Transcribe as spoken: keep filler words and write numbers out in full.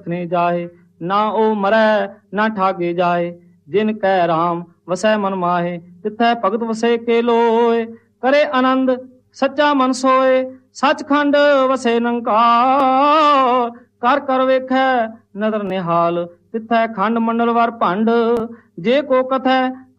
ने जाहे, ना ओ मरै ना ठागे जाए। जिन कै राम वसै मन माहे, तिथै भगत वसे के लोए। करे आनंद सच्चा मन सोए, सचखंड वसे निरंकार। कर कर वेखै नदर निहाल, तिथै खंड मंडल वर भंड। जे को कथै